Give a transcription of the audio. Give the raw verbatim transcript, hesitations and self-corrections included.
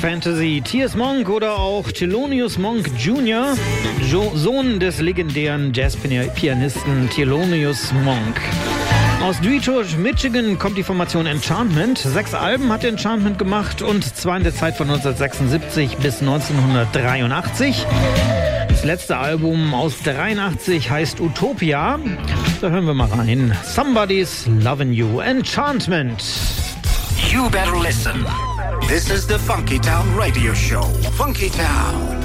Fantasy. T S. Monk oder auch Thelonious Monk Junior, jo- Sohn des legendären Jazzpianisten Thelonious Monk. Aus Detroit, Michigan kommt die Formation Enchantment. Sechs Alben hat Enchantment gemacht und zwar in der Zeit von neunzehnhundertsechsundsiebzig bis neunzehnhundertdreiundachtzig. Das letzte Album aus dreiundachtzig heißt Utopia. Da hören wir mal rein. Somebody's Lovin' You, Enchantment. You better listen. This is the Funky Town Radio Show. Funky Town.